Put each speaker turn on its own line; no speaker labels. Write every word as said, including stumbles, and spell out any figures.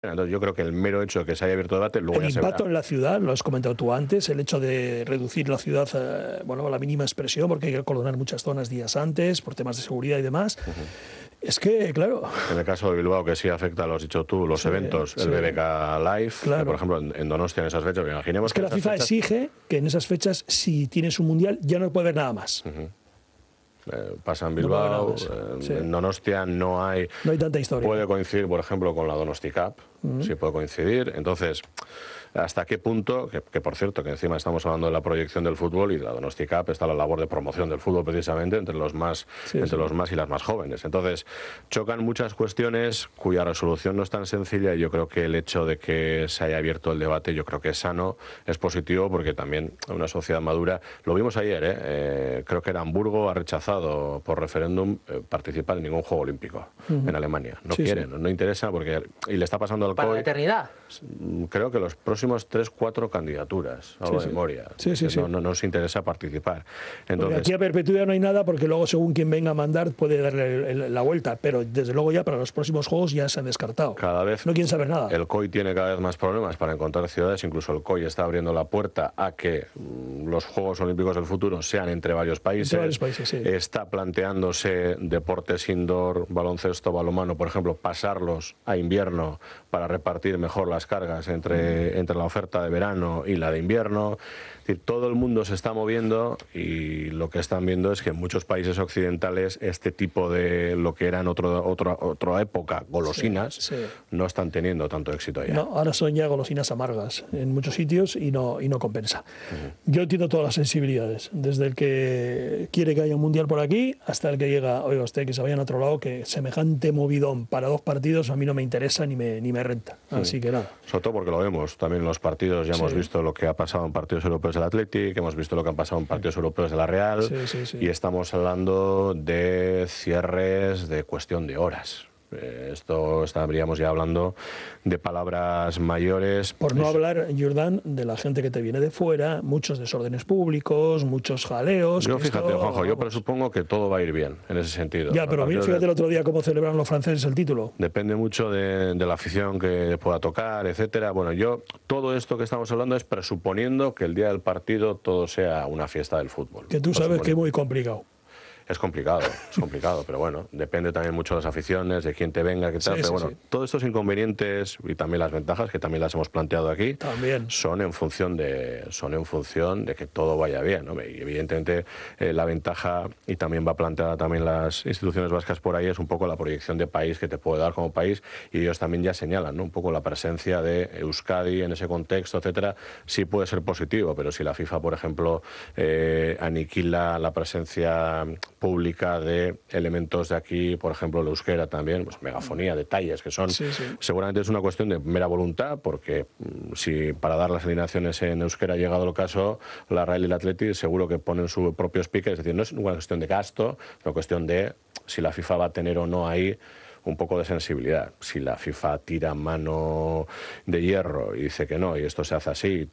Entonces yo creo que el mero hecho de que se haya abierto debate, luego
el
ya
impacto
se
en la ciudad, lo has comentado tú antes, el hecho de reducir la ciudad eh, bueno, a la mínima expresión, porque hay que acordonar muchas zonas días antes, por temas de seguridad y demás. Uh-huh. Es que, claro...
En el caso de Bilbao, que sí afecta, lo has dicho tú, los sí, eventos, sí. el B B K Live, claro. que por ejemplo en, en Donostia en esas fechas, imaginemos
es que, que la FIFA
fechas...
exige que en esas fechas, si tienes un mundial, ya no puede haber nada más.
Uh-huh. Eh, pasa en Bilbao, no eh, sí. en Donostia no hay...
No hay tanta historia.
Puede coincidir, por ejemplo, con la Donosti Cup, uh-huh. sí puede coincidir. Entonces, ¿hasta qué punto? Que, que por cierto, que encima estamos hablando de la proyección del fútbol y la Donosti Cup está la labor de promoción del fútbol precisamente entre los más, sí, entre sí. los más y las más jóvenes. Entonces, chocan muchas cuestiones cuya resolución no es tan sencilla y yo creo que el hecho de que se haya abierto el debate, yo creo que es sano, es positivo porque también una sociedad madura, lo vimos ayer, ¿eh? Eh, creo que era Hamburgo ha rechazado por referéndum eh, participar en ningún juego olímpico uh-huh. en Alemania. No sí, quieren, sí. no interesa porque y le está pasando al C O I.
¿Para la eternidad?
Creo que los próximos tres, cuatro candidaturas, a sí, de sí. memoria.
Sí, sí,
no,
sí.
no, no nos interesa participar. Entonces,
porque aquí a perpetuidad no hay nada porque luego según quien venga a mandar puede darle el, el, la vuelta, pero desde luego ya para los próximos juegos ya se han descartado.
Cada vez
no quieren saber nada.
El C O I tiene cada vez más problemas para encontrar ciudades, incluso el C O I está abriendo la puerta a que mm, los Juegos Olímpicos del futuro sean entre varios países.
Entre varios países, sí.
Está planteándose deportes indoor, baloncesto, balonmano, por ejemplo, pasarlos a invierno para repartir mejor las cargas entre, mm. entre la oferta de verano y la de invierno. Es decir, todo el mundo se está moviendo y lo que están viendo es que en muchos países occidentales este tipo de lo que eran otro, otro, otra época, golosinas, sí, sí. no están teniendo tanto éxito ya.
No, ahora son ya golosinas amargas en muchos sitios y no, y no compensa. Uh-huh. Yo entiendo todas las sensibilidades, desde el que quiere que haya un mundial por aquí hasta el que llega, oiga usted, que se vayan a otro lado, que semejante movidón para dos partidos a mí no me interesa ni me, ni me renta. Así uh-huh. que nada.
Sobre todo porque lo vemos también en los partidos, ya sí. hemos visto lo que ha pasado en partidos europeos del Athletic, hemos visto lo que han pasado en partidos europeos de la Real
sí, sí, sí.
y estamos hablando de cierres de cuestión de horas. Eh, esto estaríamos ya hablando de palabras mayores.
Por no es... hablar, Jordán, de la gente que te viene de fuera, muchos desórdenes públicos, muchos jaleos.
Yo fíjate,
esto...
Juanjo, yo presupongo que todo va a ir bien en ese sentido.
Ya, pero fíjate de... el otro día cómo celebraron los franceses el título.
Depende mucho de, de la afición que pueda tocar, etcétera. Bueno, yo, todo esto que estamos hablando es presuponiendo que el día del partido todo sea una fiesta del fútbol.
Que tú sabes que es muy complicado.
Es complicado, es complicado, pero bueno, depende también mucho de las aficiones, de quién te venga, qué tal, sí, pero sí, bueno, sí. todos estos inconvenientes y también las ventajas, que también las hemos planteado aquí,
también.
son en función de son en función de que todo vaya bien, ¿no? Y evidentemente eh, la ventaja, y también va planteada también las instituciones vascas por ahí, es un poco la proyección de país que te puede dar como país, y ellos también ya señalan, ¿no? Un poco la presencia de Euskadi en ese contexto, etcétera, sí puede ser positivo, pero si la FIFA, por ejemplo, eh, aniquila la presencia pública de elementos de aquí, por ejemplo, el euskera también, pues megafonía, detalles que son,
sí, sí.
seguramente es una cuestión de mera voluntad, porque si para dar las alineaciones en euskera ha llegado el caso, la Real y el Athletic seguro que ponen su propio speaker, es decir, no es una cuestión de gasto, es una cuestión de si la FIFA va a tener o no ahí un poco de sensibilidad. Si la FIFA tira mano de hierro y dice que no, y esto se hace así,